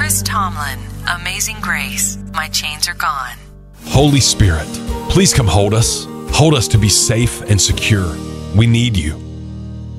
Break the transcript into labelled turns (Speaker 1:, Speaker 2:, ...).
Speaker 1: Chris Tomlin, Amazing Grace, My Chains Are Gone.
Speaker 2: Holy Spirit, please come hold us. Hold us to be safe and secure. We need you.